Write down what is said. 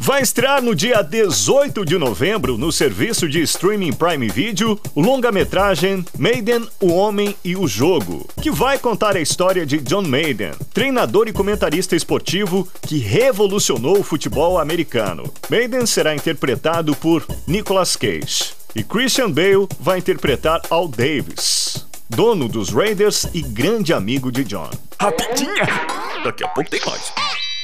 Vai estrear no dia 18 de novembro no serviço de streaming Prime Video o longa-metragem Maiden, o Homem e o Jogo, que vai contar a história de John Maiden, treinador e comentarista esportivo que revolucionou o futebol americano. Maiden será interpretado por Nicolas Cage e Christian Bale vai interpretar Al Davis, dono dos Raiders e grande amigo de John. Rapidinha! Daqui a pouco tem mais.